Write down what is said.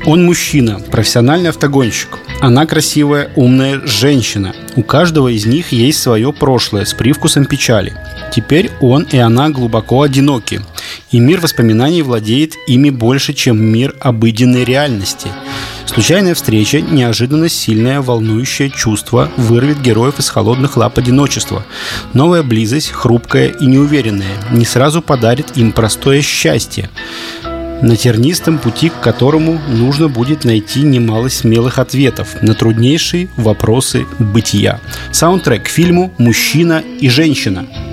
Он мужчина, профессиональный автогонщик. Она красивая, умная женщина. У каждого из них есть свое прошлое с привкусом печали. Теперь он и она глубоко одиноки. И мир воспоминаний владеет ими больше, чем мир обыденной реальности. Случайная встреча, неожиданно сильное, волнующее чувство вырвет героев из холодных лап одиночества. Новая близость, хрупкая и неуверенная, не сразу подарит им простое счастье, на тернистом пути к которому нужно будет найти немало смелых ответов на труднейшие вопросы бытия. Саундтрек к фильму «Мужчина и женщина».